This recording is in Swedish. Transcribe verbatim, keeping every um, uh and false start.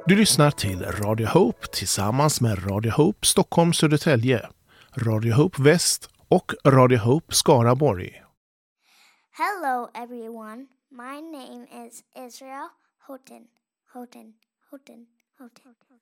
Du lyssnar till Radio Hope tillsammans med Radio Hope Stockholm Södertälje, Radio Hope Väst och Radio Hope Skaraborg. Hello everyone, my name is Israel Houghton. Houghton, Houghton, Houghton.